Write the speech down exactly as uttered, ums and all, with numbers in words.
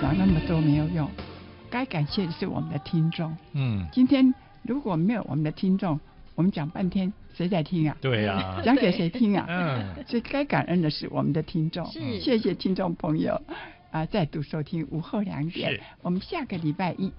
讲那么多没有用，该感谢的是我们的听众。 嗯， 今天如果没有我们的听众，我们讲半天谁在听啊？ 对啊， 讲给谁听啊？ 嗯， 所以该感恩的是我们的听众。 是谢谢听众朋友啊、再度收听午后两点，我们下个礼拜一